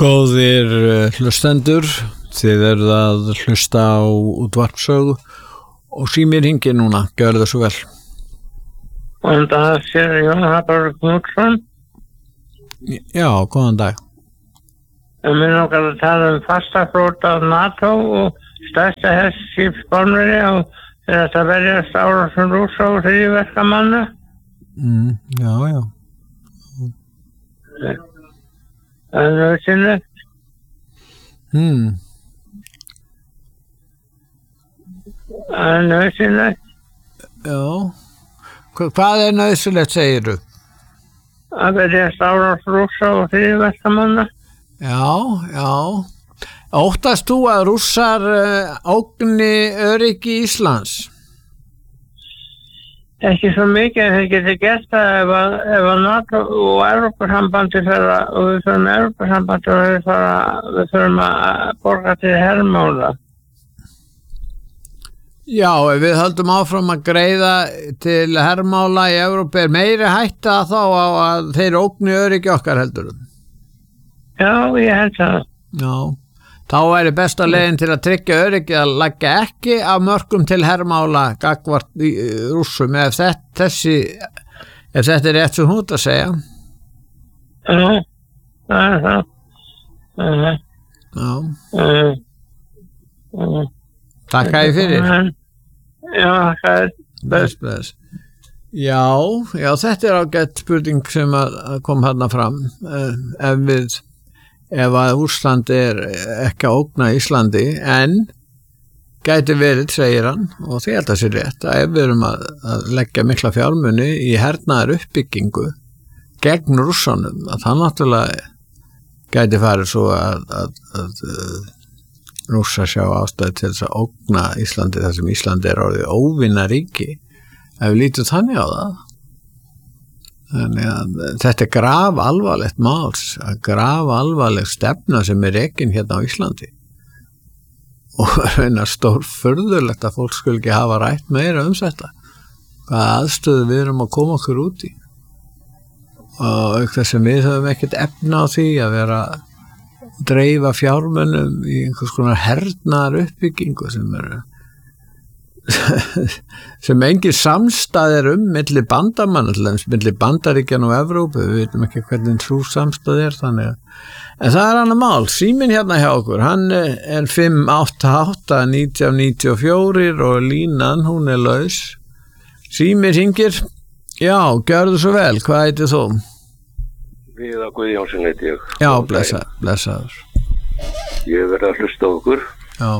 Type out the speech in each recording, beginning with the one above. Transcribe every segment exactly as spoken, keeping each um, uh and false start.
Góðir hlustendur, þið eruð að hlusta á útvarpssögu og símir hringir núna, gjörðu það svo vel. Góðan dag, sér Jón Hafþór Knútsson. Já, góðan dag. Ég mun okkar að tala um fastaflota af NATO og stærsta herskip Spánverja og þeir ættu að verjast árásum Rússa og hryðjuverkamanna. Mm, já, já. Það er nauðsynlegt. Hmm. Það er nauðsynlegt. Já. Hva, hvað er nauðsynlegt, segirðu? Að verjast árásum Rússa og hryðjuverkamanna. Já, já. Óttast þú að Rússar uh, ógni öryggi Íslands? Ekki svo mikið en þeir geti gert það ef að, ef að NATO og Evrópusambandi fara og við förum Evrópusambandi og við, fara, við förum að borga til hermála. Já, ef við höldum áfram að greiða til hermála í Evrópu er meiri hætta þá á að þeir ógni öryggi okkar heldur. Já, ég held það. Já. Þá væri besta leiðin til að tryggja öryggi að leggja ekki af mörkum til hermála gagnvart Rússum ef þetta, þessi, ef þetta er rétt sem hún að segja. Já, það er það. Já. Já. Já. Takk að ég fyrir. Já, takk að Bless, bless. Já, já, þetta er ágætt spurning sem að kom hérna fram. Ef við ef að Úrsland er ekki að ógna Íslandi, en gæti verið, segir hann, og því held að sé rétt, að ef við erum að, að leggja mikla fjármuni í hernaðar uppbyggingu gegn Rússanum, að það náttúrulega gæti farið svo að, að, að, að Rússar sjá ástæðu til þess að ógna Íslandi þar sem Íslandi er orðið óvinna ríki, ef við lítum þannig á það. Þannig að þetta er graf alvarlegt máls, graf alvarleg stefna sem er rekin hérna á Íslandi og reyna stór furðulegt að fólk skul ekki hafa rætt meira um þetta, hvaða aðstöðu við erum að koma okkur út í og auk þess að við höfum ekkert efna á því að vera að dreifa fjármunum í einhvers konar hernaðar uppbyggingu sem er sem engin samstæð er um milli bandamanna, milli Bandaríkjanna og Evrópu, við veitum ekki hvernig trú samstæð er þannig að, en það er annar mál, síminn hérna hjá okkur, hann er fimm átta átta nítján níutíu og fjögur og línan, hún er laus, síminn hringir, já, gjörðu svo vel, hvað heitir þú? Viðar Guðjónsson heiti ég. Já, blessa, blessaður. Ég hef verið að hlusta á okkur. Já.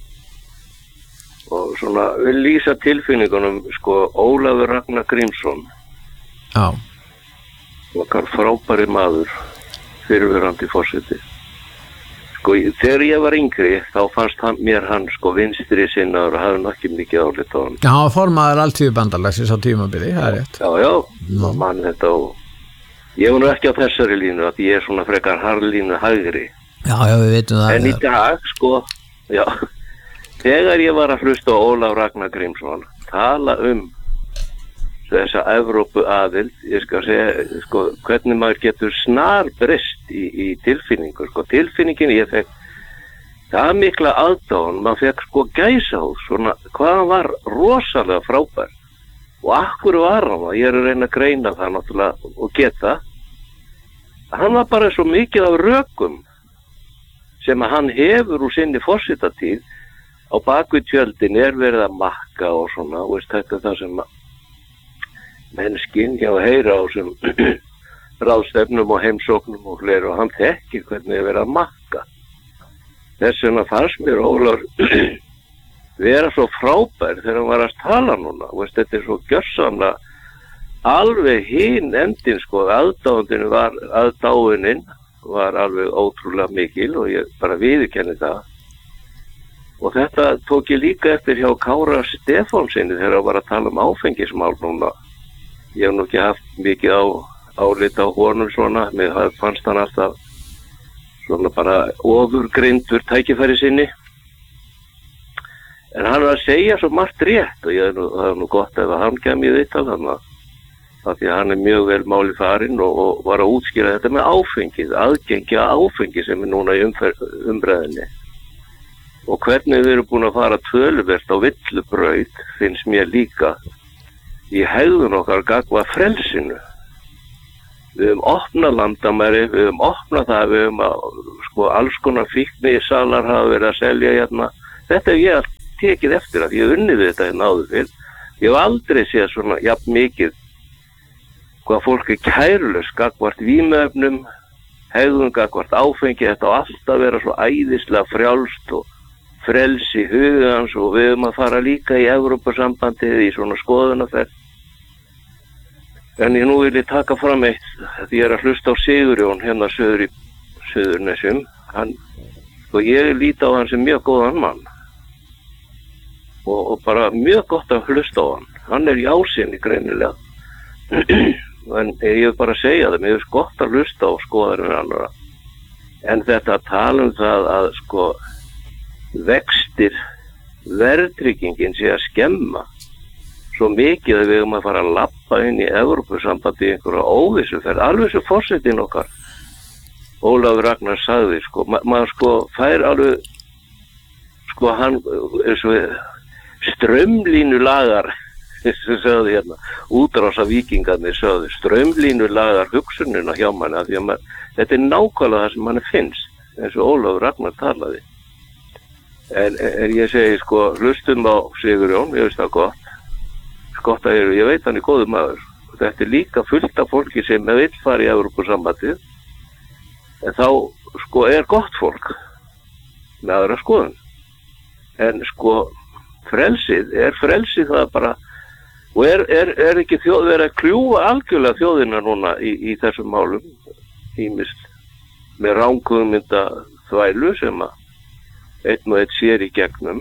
Og svona, við lýsa tilfinningunum, sko, Ólafur Ragnar Grímsson. Já. Okkar frábæri maður, fyrirverandi forseti. Sko, þegar ég var yngri, þá fannst hann, mér hann, sko, vinstri sinnaður og hafði ekki mikið álit á hann. Já, hann var formaður Alþýðubandalagsins á tímabili, það er rétt. Já, já, já. mann þetta og ég var nú ekki á þessari línu, að ég er svona frekar harðlínu hægri. Já, já, við veitum það. En í dag, sko, já, þegar ég var að hlusta á Ólaf Ragnar Grímsson tala um þessa Evrópu aðild, ég skal segja, sko, hvernig maður getur snar breyst í, í tilfinningu, sko, tilfinningin ég fekk það mikla aðdáun, maður fekk sko gæsahúð, svona, hvað hann var rosalega frábær og akkur var hann, ég er að reyna að greina það náttúrulega og geta, hann var bara svo mikið af rökum sem að hann hefur úr sinni forsetatíð. Á bakvið tjöldin er verið að makka og svona, og veist, þetta er það sem menn skynja og heyra á sem ráðstefnum og heimsóknum og fleiri og hann þekkir hvernig er verið að makka. Þess vegna fannst mér Ólafur vera svo frábær þegar hann var að tala núna, og veist, þetta er svo gjörsamlega alveg hinn endin, sko, aðdáundin var, aðdáunin var alveg ótrúlega mikil og ég bara viðurkenni það. Og þetta tók ég líka eftir hjá Kára Stefánsinni þegar hann var að tala um áfengismál núna. Ég hef nú ekki haft mikið á álit á honum svona, mér fannst hann alltaf svona bara ofurgrindur tækifæri sinni. En hann var að segja svo margt rétt og ég, það er nú gott ef hann kem í viðtal, þannig að af því að hann er mjög vel máli farinn og, og var að útskýra þetta með áfengið, aðgengi að áfengi sem er núna í umræðinni. Og hvernig við erum búin að fara töluvert á villubraut finnst mér líka í hegðun okkar gagnvart frelsinu. Við höfum opnað landamæri, við höfum opnað það, við höfum að, sko, alls konar fíknisalar hafa verið að selja hérna. Þetta hef ég allt tekið eftir að ég hef unnið við þetta hérna áður fyrr. Ég hef aldrei séð svona jafn mikið hvað fólk er kærulaust gagnvart vímuefnum, hegðun gagnvart áfengi, þetta á alltaf að vera svo æðislega frjálst og frelsi hugans og við höfum að fara líka í Evrópusambandið í svona skoðunarferð. En ég nú vil ég taka fram eitt, því ég er að hlusta á Sigurjón hérna söður í Suðurnesjum. Hann, og ég líti á hann sem mjög góðan mann og, og bara mjög gott að hlusta á hann. Hann er í ásinni greinilega. En ég vil bara segja það, mér finnst gott að hlusta á skoðanir annara. En þetta að tala um það að sko vextir, verðtryggingin sé að skemma svo mikið að við höfum að fara að labba inn í Evrópusambandi í einhverja óvissuferð, alveg svo forsetinn okkar Ólafur Ragnar sagði, sko, ma maður sko fær alveg, sko hann er svo strömlínulagar, sem sagði hérna, útrása víkingarnir sagði, strömlínulagar hugsunina hjá manni, af því að maður, þetta er nákvæmlega það sem manni finnst, eins og Ólafur Ragnar talaði. En, en ég segi, sko, hlustum á Sigurjón, ég veist það gott, gott að ég, ég veit hann er góður maður. Þetta er líka fullt af fólki sem vill fara í Evrópusambandið, en þá, sko, er gott fólk með aðra skoðun. En, sko, frelsið, er frelsið það bara, og er, er, er ekki þjóð verið að kljúfa algjörlega þjóðina núna í, í þessum málum, ýmist með ránkugmynda þvælu sem að einn og einn sér í gegnum.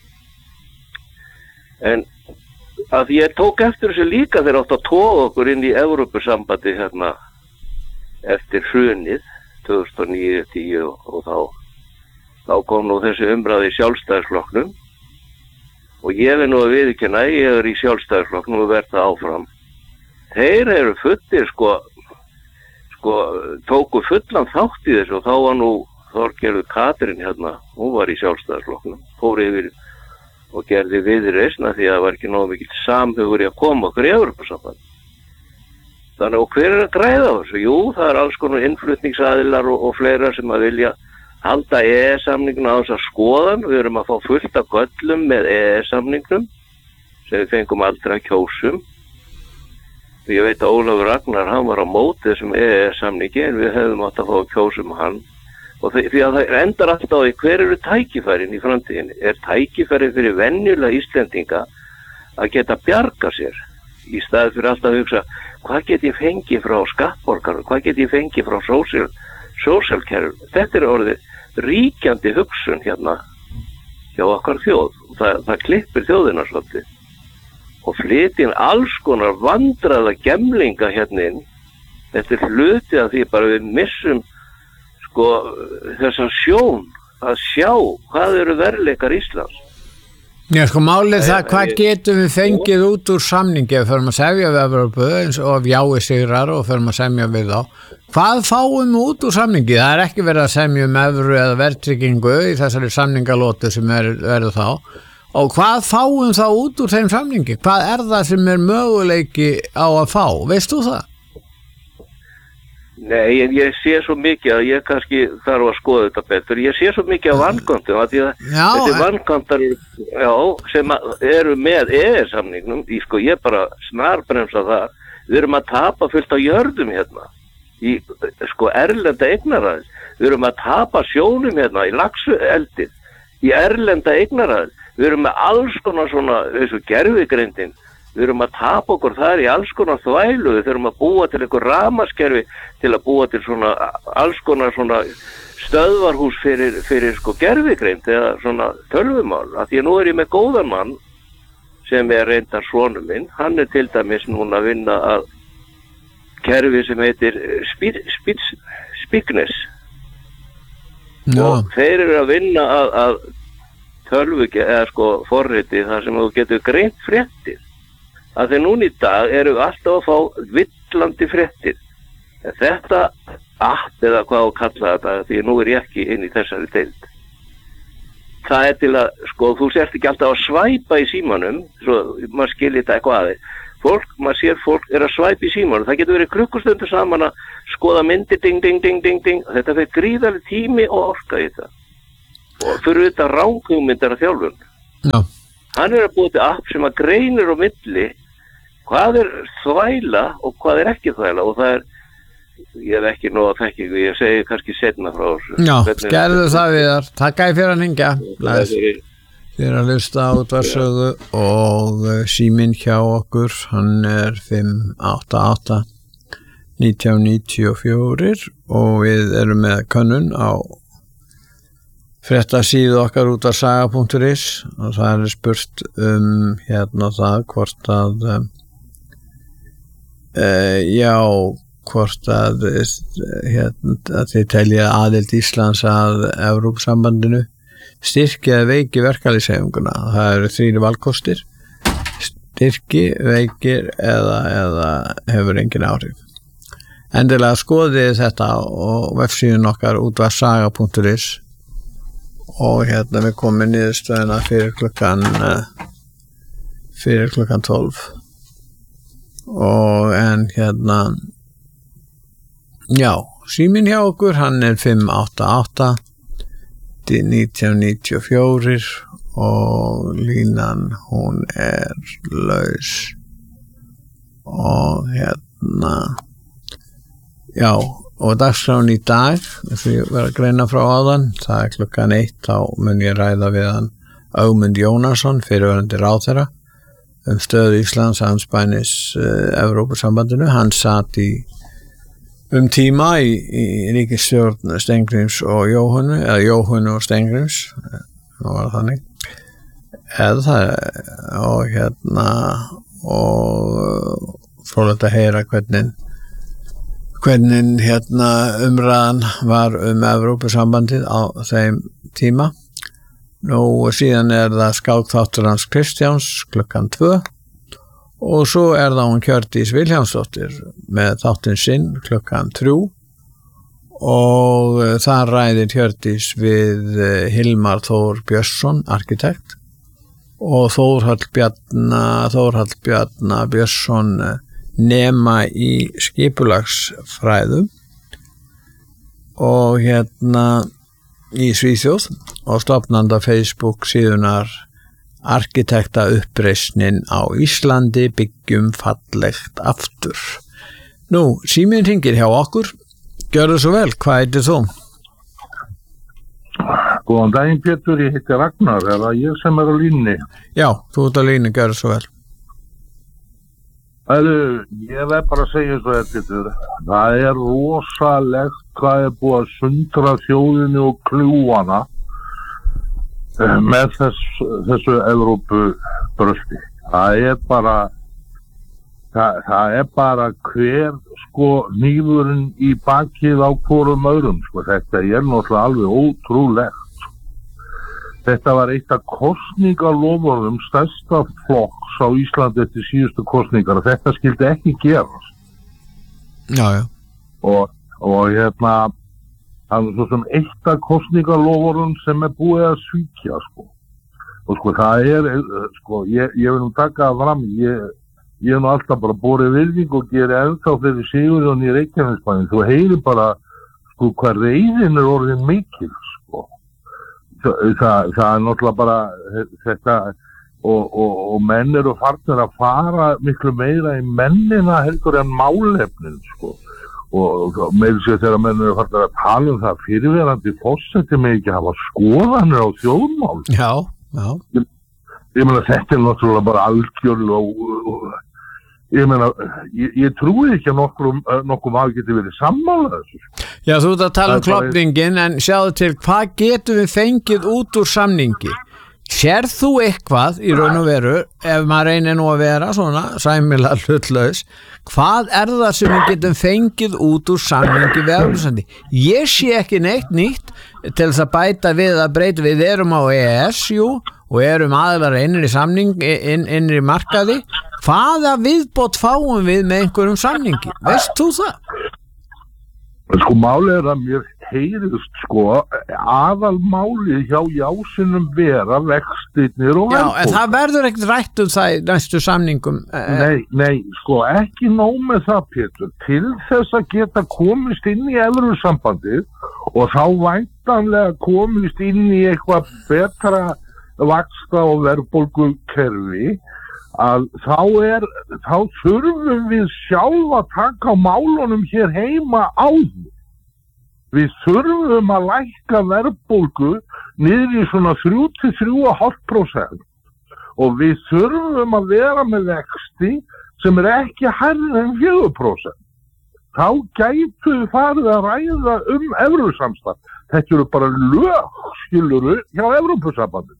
En að ég tók eftir þessu líka þegar átt að toga okkur inn í Evrópusambandi hérna eftir hrunið tvö þúsund og níu til tíu og þá, þá kom nú þessi umræði í Sjálfstæðisflokknum og ég er nú að viðurkenna, ég er í Sjálfstæðisflokknum og verð það áfram. Þeir eru fullir, sko, sko, tóku fullan þátt í þessu og þá var nú Þorgerður Katrín hérna, hún var í Sjálfstæðisflokknum, fór yfir og gerði viðreisn af því að það var ekki nógu mikill samhugur í að koma okkur í Evrópusamband. Þannig og hver er að græða á þessu? Jú, það er alls konar innflutningsaðilar og, og fleira sem að vilja halda E E S-samningnum á þess að skoðan. Við erum að fá fullt af göllum með E E S-samningnum sem við fengum aldrei að kjósum. Ég veit að Ólafur Ragnar, hann var á móti þessum E E S-samningi en við hefðum átt að fá að kjósum hann. Og því að það endar alltaf á því hver eru tækifærin í framtíðinni. Er tækifærin fyrir venjulega Íslendinga að geta bjarga sér í staði fyrir alltaf að hugsa hvað get ég fengið frá skattborgarum, hvað get ég fengið frá sósíalkerfum. Þetta er orðið ríkjandi hugsun hérna hjá okkar þjóð og það, það klippir þjóðina svolítið. Og flytinn alls konar vandraða gemlinga hérna inn. Þetta er hluti af því bara við missum sko þessa sjón að sjá hvað eru veruleikar Íslands. Já, sko málið það, hvað getum við fengið út úr samningi ef við förum að semja við Evrópu eins og jái sigrar og förum að semja við þá. Hvað fáum við út úr samningi? Það er ekki verið að semja um evru eða verðtryggingu í þessari samningalótu sem er, verður þá. Og hvað fáum þá út úr þeim samningi? Hvað er það sem er möguleiki á að fá? Veist þú það? Nei, en ég sé svo mikið að ég kannski þarf að skoða þetta betur. Ég sé svo mikið af vankantum að því að já, þetta vankantar já, sem eru með E E S-samningnum, sko ég bara snarbremsa það. Við erum að tapa fullt á jörðum hérna, í sko erlenda eignaraðil. Við erum að tapa sjónum hérna í laxueldið, í erlenda eignaraðil. Við erum með alls konar svona, þessu gervigreindin. Við erum að tapa okkur þar í alls konar þvælu, við þurfum að búa til einhver ramaskerfi til að búa til svona alls konar svona stöðvarhús fyrir, fyrir sko gervigreind eða svona tölvumál. Af því að nú er ég með góðan mann sem er reyndar sonur minn, hann er til dæmis núna að vinna að kerfi sem heitir Spignes no. og þeir eru að vinna að, að tölvu eða sko forriti þar sem þú getur greint fréttir. að þeir núna í dag eru alltaf að fá villandi fréttir. En þetta app eða hvað að kalla þetta, því nú er ég ekki inn í þessari deild. Það er til að, sko, þú sért ekki alltaf að svæpa í símanum, svo maður skilji þetta eitthvað aðeins. Fólk, maður sér fólk er að svæpa í símanum. Það getur verið klukkustundur saman að skoða myndir, ding, ding, ding, ding, ding. Þetta fyrir gríðarlega tími og orka í þetta. Og fyrir þetta ranghugmyndar af þjálfun. Já. Hann er að búa til app sem að greinir á milli hvað er þvæla og hvað er ekki þvæla og það er, ég hef ekki nóg að þekkingu, ég segi kannski setna frá þessu. Já, gerðu það við þar. Takk að fyrir að hringja. Þið er að hlusta á útvarpssögu og síminn hjá okkur, hann er fimm átta átta nítján níutíu og fjögur og við erum með könnun á fréttasíðu okkar útvarpssaga punktur is og það er spurt um hérna það hvort að um, uh, já, hvort að, hérna, að þið telja aðild Íslands að Evrópusambandinu styrki eða veiki verkalýðshreyfinguna. Það eru þrír valkostir, styrki, veikir eða, eða hefur engin áhrif. Endilega skoðið þetta og vefsíðun okkar útvarpssaga punktur is og hérna við komum niðurstöðuna fyrir klukkan fyrir klukkan tólf og en hérna já, síminn hjá okkur hann er fimm átta átta nítján níutíu og fjögur og línan hún er laus og hérna já, og dagskráin í dag því ég verið að greina frá áðan það er klukkan eitt, þá mun ég ræða við hann Ögmund Jónasson fyrrverandi ráðherra um stöðu Íslands andspænis uh, Evrópusambandinu. Hann sat í um tíma í, í ríkisstjórn Steingríms og Jóhönnu eða Jóhönnu og Steingríms nú var það þannig eða það og hérna og fróðlegt að heyra hvernig hvernig hérna umræðan var um Evrópusambandið á þeim tíma. Nú síðan er það skákþáttur Hans Kristjáns klukkan tvö og svo er það hún Hjördís Vilhjálmsdóttir með þáttinn sinn klukkan þrjú og þar ræðir Hjördís við Hilmar Þór Björnsson, arkitekt og Þórhall Bjarna, Þórhall Bjarna Björnsson nema í skipulagsfræðum og hérna í Svíþjóð og stofnanda Facebook síðunar Arkitekta uppreisnin á Íslandi byggjum fallegt aftur. Nú, síminn hringir hjá okkur. Gjörðu svo vel, hvað heitir þú? Góðan daginn Pétur, ég heiti Ragnar, er það ég sem er á línni? Já, þú ert á línni, gjörðu svo vel. Það er, ég verð bara að segja svo Pétur, það er rosalegt hvað er búið að sundra þjóðinu og kljúana með þess, þessu Evrópubröldi. Það er bara það, það er bara hver sko hnífurinn í bakið á hvorum öðrum sko. Þetta er náttúrulega alveg ótrúlegt. Þetta var eitt af kosningaloforðum stærsta flokks á Íslandi eftir síðustu kosningar og þetta skildi ekki gerast. Já, já. Og, og hérna það er svo sem eitt af kosningaloforðum sem er búið að svíkja sko. Og sko það er sko, ég, ég vil nú taka það fram, ég, ég er nú alltaf bara borið virðing og gerir ennþá fyrir Sigurjón í Reykjanesbæinn. Þú heyrir bara sko hvað reiðin er orðin mikil sko. Það, það, það er náttúrulega bara þetta og, og, og menn eru farnir að fara miklu meira í mennina heldur en málefnin sko. Og með þess að þegar menn eru farnir að tala um það fyrirverandi forseti með ekki hafa skoðanir á þjóðmál. Já, já. Ég, ég meina þetta er náttúrulega bara algjörlega og, og ég meina, ég, ég trúi ekki að nokkur, nokkur maður geti verið sammála þessu. Já, þú ert að tala um klopningin en sjáðu til, hvað getum við fengið út úr samningi? Sér þú eitthvað í raun og veru, ef maður reynir nú að vera svona sæmilega hlutlaus, hvað er það sem við getum fengið út úr samningi við Evrópusambandið? Ég sé ekki neitt nýtt til þess að bæta við að breyta við erum á E E S, jú, og erum aðilar innri samning inn, innri markaði, hvaða viðbót fáum við með einhverjum samningi? Veist þú það? Sko málið er að mér heyrist sko aðalmálið hjá jásinum vera vextirnir og verðbólga. Já, en það verður ekkert rætt um það í næstu samningum. Nei, nei, sko ekki nóg með það, Pétur. Til þess að geta komist inn í Evrusambandið og þá væntanlega komist inn í eitthvað betra vaxta- og verðbólgukerfi, að þá er, þá þurfum við sjálf að taka á málunum hér heima áður. Við þurfum að lækka verðbólgu niður í svona þrjú til þrjú komma fimm prósent og við þurfum að vera með vexti sem er ekki hærri en fjögur prósent. Þá gætu við farið að ræða um Evrópusamstarf. Þetta eru bara lög, skiluru, hjá Evrópusambandinu.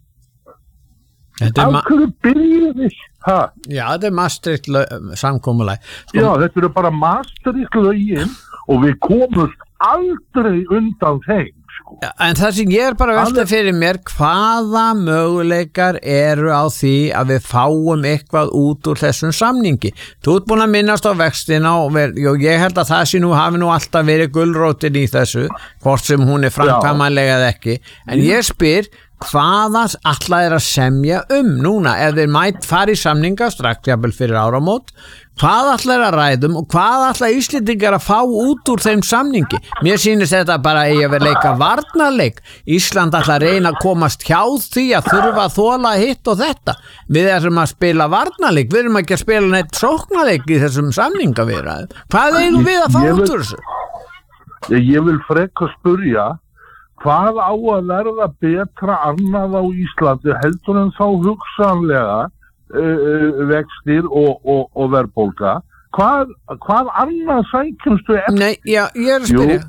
Af hverju byrjum við það? Já, þetta er Maastricht samkomulag. Sko, já, þetta eru bara Maastricht lögin og við komumst aldrei undan þeim, sko. Ja, en það sem ég er bara velta fyrir mér, hvaða möguleikar eru á því að við fáum eitthvað út úr þessum samningi? Þú ert búin að minnast á vextina og, vel, og ég held að það sé nú hafi nú alltaf verið gulrótin í þessu, hvort sem hún er framkvæmanlega eða ekki, en ég spyr, hvaða ætla er að semja um núna ef þeir mætt fara í samninga strax jafnvel fyrir áramót, hvað ætla er að ræðum og hvað ætla Íslendingar að fá út úr þeim samningi? Mér sýnist þetta bara að ég verð leika varnarleik. Ísland ætla að reyna að komast hjá því að þurfa að þola hitt og þetta. Við erum að spila varnarleik, við erum ekki að spila neitt sóknarleik í þessum samningaviðræðum. Hvað eigum við að fá út úr þessu? Ég, ég vil frekar spurja, hvað á að verða betra annað á Íslandi heldur en þá hugsanlega uh, vextir og, og, og verðbólga? Hvað, hvað annað sækjumstu eftir? Nei, já, ég er að spyrja.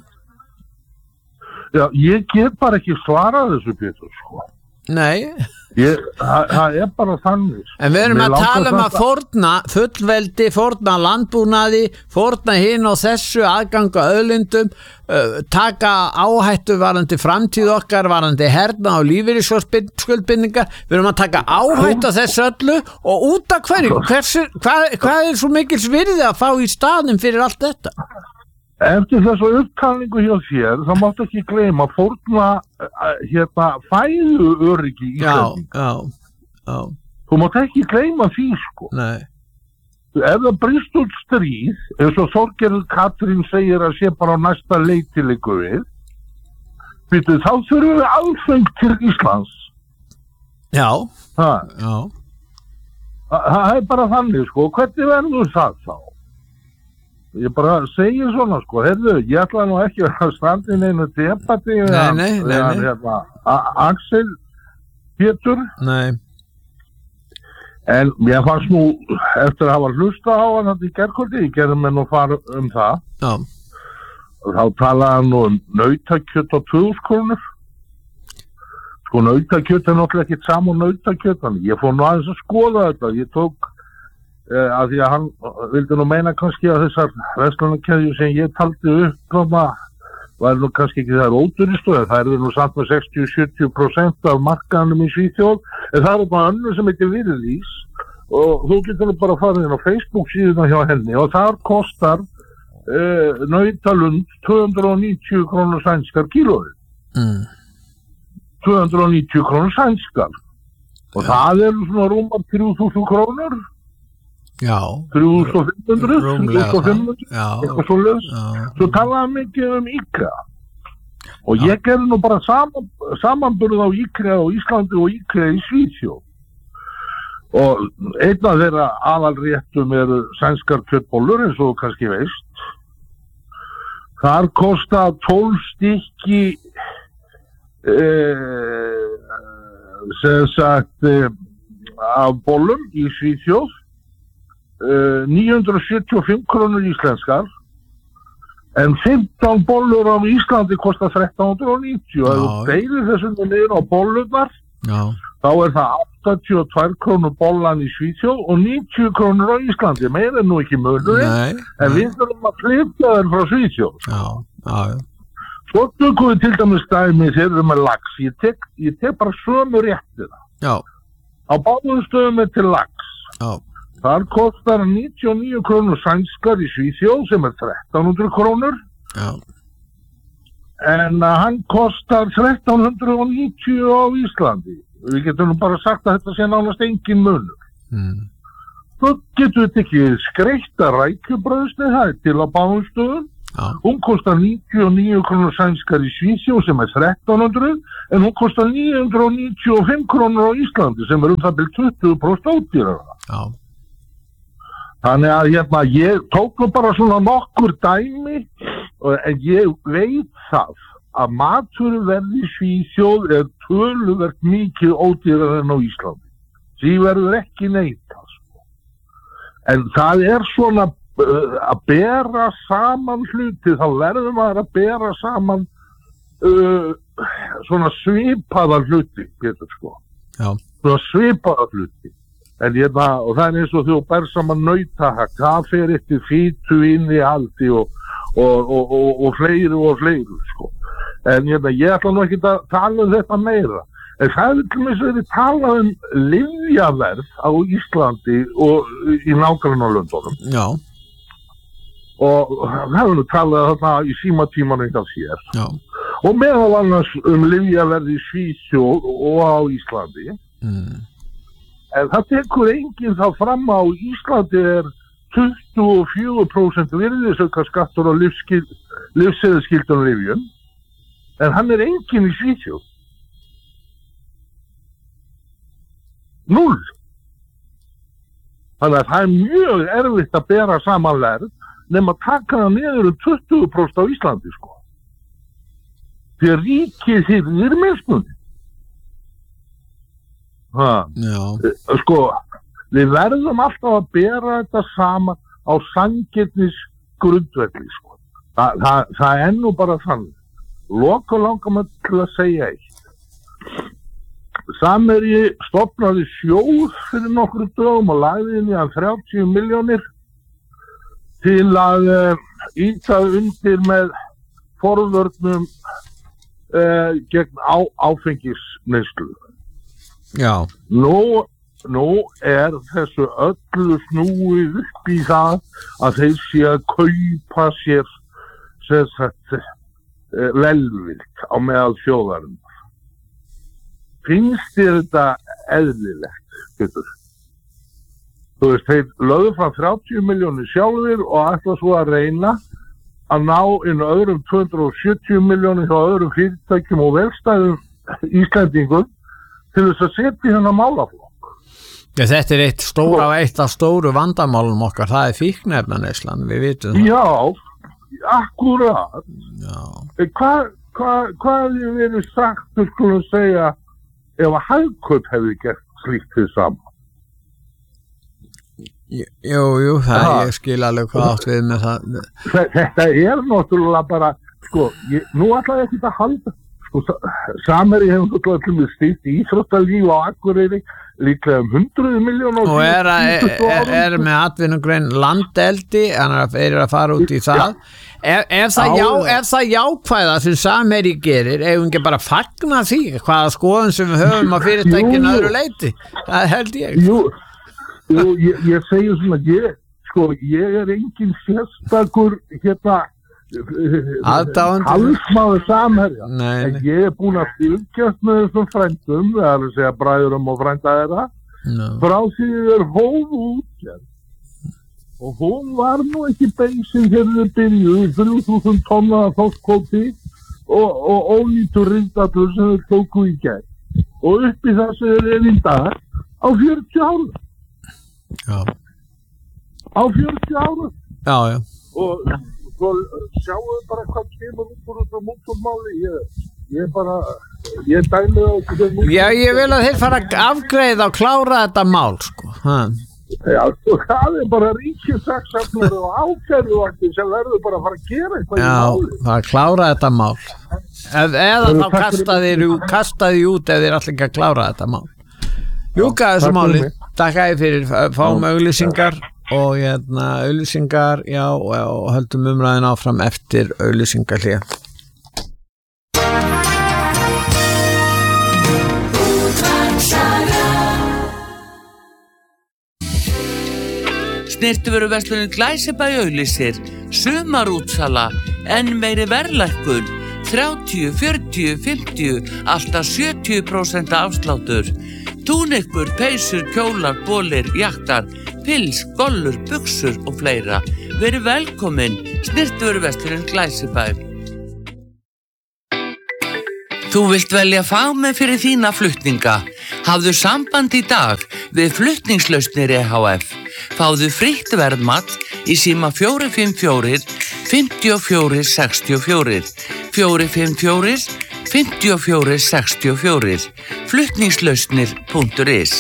Já, ég get bara ekki svarað þessu, Pétur, sko. Nei. Ég, það er bara þannig. En við erum að tala um að fórna fullveldi, fórna landbúnaði, fórna hinn og þessu aðganga auðlindum, uh, taka áhættu varandi framtíð okkar, varandi herna og lífeyrisskuldbindingar. Við erum að taka áhættu af þessu öllu og út af hverju. Hversu, hvað, hvað er svo mikils virði að fá í staðnum fyrir allt þetta? Eftir þessu upptalningu hjá þér, þá máttu ekki gleyma fórna hérna fæðu öryggi í Íslandi. Já, já, já. Þú mátt ekki gleyma því, sko. Nei. Ef það brýst út stríð, eins og Þorgerður Katrín segir að sé bara á næsta leiktileiku við, veitu, þá þurfum við aðfeng til Íslands. Já, ha. já. Það er bara þannig, sko. Hvernig verður það þá? Ég bara segir svona, sko, heyrðu, ég ætla nú ekki að standa inn einu debati nei, nei, nei, nei. Hérna, Axel Pétur. Nei. En ég fannst nú, eftir að hafa hlusta á hann þetta í gærkvöldi, ég gerði mér nú fara um það. Já. Þá talaði hann nú um nautakjöt á tvö þúsund krónur. Sko, nautakjöt er náttúrulega ekki saman nautakjöt, þannig ég fór nú aðeins að skoða þetta, ég tók Uh, að því að hann vildi nú meina kannski að þessar verslunarkeðjur sem ég taldi upp koma, var nú kannski ekki það ódýristu, það er nú samt með sextíu til sjötíu prósent af markaðanum í Svíþjóð, en það er bara önnur sem heitir Virðís og þú getur nú bara að fara inn á Facebook síðuna hjá henni og þar kostar uh, nautalund tvö hundruð níutíu krónur sænskar kílóið. Mm. tvö hundruð níutíu krónur sænskar og ja. Það er svona rúmar þrjú þúsund krónur. Já, þrjú þúsund fimm hundruð, rúmlega, þrjú þúsund fimm hundruð, eitthvað svo lös. Svo talaði mikið um IKEA og ég gerði nú bara saman, samanburð á IKEA á Íslandi og IKEA í Svíþjóð. Og einn af þeirra aðalréttum eru sænskar kjötbollur eins og kannski veist. Þar kosta tólf stykki eh, sem sagt eh, af bollum í Svíþjóð. Uh, níu hundruð sjötíu og fimm krónur íslenskar en fimmtán bollur á Íslandi kostar þrettán hundruð níutíu og ef þú deilir þessum niður á bollunar þá er það áttatíu og tvær krónur bollan í Svíþjóð og níutíu krónur á Íslandi, meira er nú ekki munur en nei. Við þurfum að flytja þær frá Svíþjóð. Já, já. Svo tökum við til dæmis dæmi þegar við erum með lax, ég tek, ég tek bara sömu réttina. Já. Á báðum stöðum er til lax. Já. Þar kostar níutíu og níu krónur sænskar í Svíþjóð sem er þrettán hundruð krónur. Já. En hann kostar þrettán hundruð níutíu á Íslandi. Við getum nú bara sagt að þetta sé nánast engin munur. Mm. Svo getur þetta ekki skreita rækjubrauðsneið, það er til á báðum stöðum. Já. Hún kostar níutíu og níu krónur sænskar í Svíþjóð sem er þrettán hundruð, en hún kostar níu hundruð níutíu og fimm krónur á Íslandi sem er um það byrð tuttugu prósent ódýrara. Já. Þannig að hérna, ég tók nú bara svona nokkur dæmi, en ég veit það að maturverð í Svíþjóð er töluvert mikið ódýrara en á Íslandi. Því verður ekki neitað. En það er svona uh, að bera saman hluti, þá verður maður að bera saman uh, svona svipaða hluti, Pétur, sko. Já. Svona svipaða hluti. En hérna, og það er eins og þú ber saman nautahakk, það fer eftir fitu inn í haldi og, og, og, og, og fleiri og fleiri, sko. En hérna, ég ætla nú ekki að tala um þetta meira. En það er til þess að við tala um lyfjaverð á Íslandi og í nágrannalöndunum. Já. Og það hefur nú talað þarna í símatímanum hjá sér. Já. Og meðal annars um lyfjaverð í Svíþjóð og á Íslandi. Mm. En það tekur enginn þá fram á Íslandi er tuttugu og fjögur prósent virðisaukaskattur á lyfseðilsskyldum lyfjum. En hann er enginn í Svíþjóð. Null. Þannig að það er mjög erfitt að bera saman verð nema að taka það niður um tuttugu prósent á Íslandi, sko. Því að ríkið þýðir mismunni. Ha. Já. Sko, við verðum alltaf að bera þetta saman á sanngirnis grundvelli, sko. Þa, það, það er nú bara þannig. Loka langar maður til að segja eitt. Samherji stofnaði sjóð fyrir nokkru dögum og lagði inn í hann þrjátíu milljónir til að uh, ýta undir með forvörnum uh, gegn á, áfengisneyslu. Já. Nú, nú er þessu öllu snúið upp í það að þeir sé að kaupa sér sem sagt uh, velvild á meðal þjóðarinnar. Finnst þér þetta eðlilegt, Pétur? Þú veist, þeir lögðu frá þrjátíu milljónir sjálfir og ætla svo að reyna að ná inn öðrum tvö hundruð og sjötíu milljónir hjá öðrum fyrirtækjum og velstæðum Íslendingum til þess að setja hérna málaflokk. Ja, þetta er eitt stóra, eitt af stóru vandamálum okkar, það er fíkniefnaneyslan, við vitum það. Já, akkurat. Já. Hvað hva, hva hefði verið sagt, þú skulum segja, ef að Hagkaup hefði gert slíkt til saman? Jú, jú, það ha. Ég skil alveg hvað átt við með það. Þetta er náttúrulega bara, sko, ég, nú ætla ég ekki að halda, sko, Samherji hefur náttúrulega stýrt íþróttalíf á Akureyri, líklega um hundruð miljónir. Og er, er, er, er með atvinnugrein landeldi, hann er að fara út í það. Ef, ef, það já, ef það jákvæða sem Samherji gerir, ef hún ekki bara fagna því, hvaða skoðun sem við höfum á fyrirtækinu öðru leyti, það held ég. Jú, jú ég, ég segi svona, ég, sko, ég er engin sérstakur, hérna, halsmaður Samherja, en ég er búin að fylgjast með þessum frændum, það er að segja bræðurum og frænda þeirra, no. frá því þið er hófu útgerð. Og hún var nú ekki bensin þegar þið byrjuðu, þrjú þúsund tonna þorskkvóti og, og ónýtur rindallur sem þið tóku í gegn. Og upp í það sem þið er í dag á fjörutíu ára. Já. Á fjörutíu ára. Já, já. Og svo sjáum við bara hvað kemur út úr þessu múturmáli. Ég, ég bara, ég dæmi á þessu múturmáli. Já, ég vil að þeir fara að afgreiða og klára þetta mál, sko. Ha. Já, sko, það er bara ríkissaksóknari og ákæruvaktir sem verður bara að fara að gera eitthvað Já, í máli. Já, það er að klára þetta mál. Ef, eða þá kasta þér kasta því út ef þeir allir ekki að klára þetta mál. Ljúka þessu máli. Takk að þið fyrir fáum auglýsingar og hérna auglýsingar, já, og, og höldum umræðin áfram eftir auglýsingarhlé. Útvarpssaga Snyrtivöruverslunin Glæsibæ auglýsir sumarútsala, enn meiri verðlækkun, þrjátíu, fjörutíu, fimmtíu, alltaf sjötíu prósent afsláttur. Túnikkur, peysur, kjólar, bolir, jaktar, pils, gollur, buxur og fleira. Verið velkomin, Snyrtivöruverslunin Glæsibæ. Þú vilt velja fagmenn fyrir þína flutninga. Hafðu samband í dag við Flutningslausnir E H F. Fáðu frítt verðmat í síma fjögur fimm fjögur, fimm fjögur sex fjögur, fjögur fimm fjögur, fimm fjögur sex fjögur, flutningslausnir punktur is.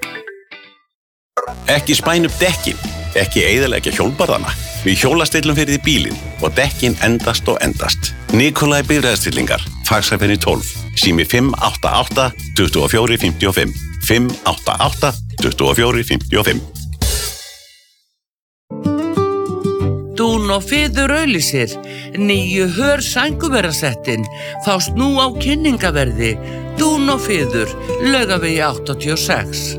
Ekki spæna upp dekkin, ekki eyðileggja hjólbarðana. Við hjólastillum fyrir því bílinn og dekkin endast og endast. Nikolai bifreiðastillingar, Faxaferð tólf, sími fimm átta átta, tuttugu og fjögur, fimmtíu og fimm, fimm átta átta, tuttugu og fjögur, fimmtíu og fimm. Dún og Fiður auglýsir, nýju hör sængurverasettin, fást nú á kynningaverði, Dún og Fiður, Laugavegi áttatíu og sex.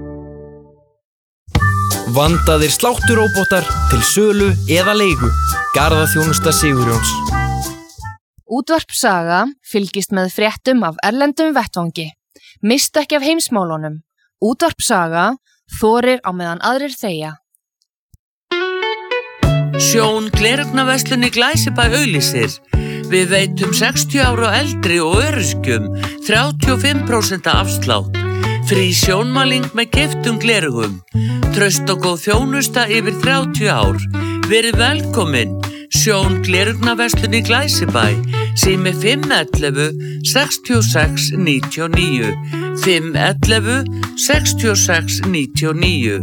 Vandaðir slátturóbótar til sölu eða leigu. Garðaþjónusta Sigurjóns. Útvarp Saga fylgist með fréttum af erlendum vettvangi. Mistu ekki af heimsmálunum. Útvarp Saga þorir á meðan aðrir þegja. Sjón gleraugnavesslun í Glæsibæ auglýsir. Við veitum sextíu ára og eldri og öryrkjum þrjátíu og fimm prósent afslátt. Frí sjónmæling með keyptum gleraugum. Traust og góð þjónusta yfir þrjátíu ár. Verið velkomin. Sjón gleraugnavesslun í Glæsibæ. Sími fimm ellefu, sextíu og sex, níutíu og níu. fimm ellefu, sextíu og sex, níutíu og níu.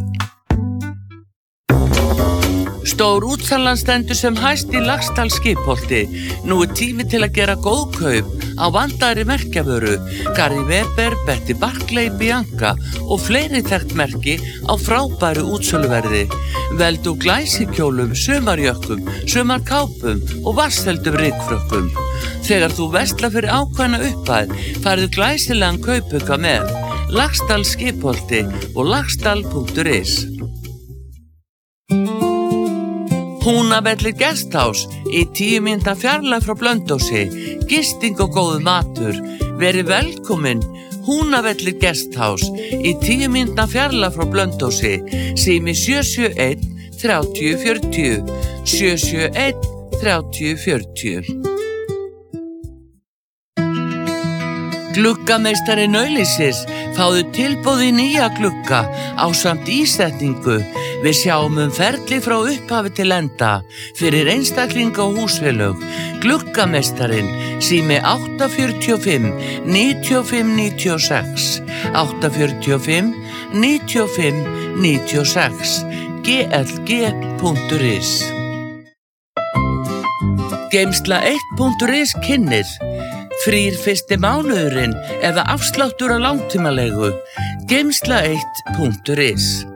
Stór útsalan stendur sem hæst í Laxdal skipholti. Nú er tími til að gera góð kaup á vandaðri merkjavöru, Gary Weber, Betty Barclay, Bianca og fleiri þekkt merki á frábæru útsöluverði. Veldu glæsikjólum, sumarjökkum, sumarkápum og vatnsfeldum ryggfrökkum. Þegar þú verslar fyrir ákveðna upphæð, færðu glæsilegan kaupauka með Laxdal skipholti og laxdal punktur is. Húnavellir Guesthouse í tíu mínútna fjarlægð frá Blönduósi, gisting og góður matur. Verið velkomin, Húnavellir Guesthouse í tíu mínútna fjarlægð frá Blönduósi, sími sjö sjö einn, þrjátíu, fjörutíu, sjö sjö einn, þrjátíu, fjörutíu. Gluggameistarinn auglýsir, fáðu tilboð í nýja glugga ásamt ísetningu. Við sjáum um ferli frá upphafi til enda fyrir einstaklinga og húsfélög. Gluggameistarinn, sími átta fjörutíu og fimm, níutíu og fimm, níutíu og sex, átta fjörutíu og fimm, níutíu og fimm, níutíu og sex, g l g punktur is. Geymsla eitt punktur is kynnir. Frýr fyrsti mánuðurinn eða afsláttur á langtímalegu. Geymsla eitt punktur is.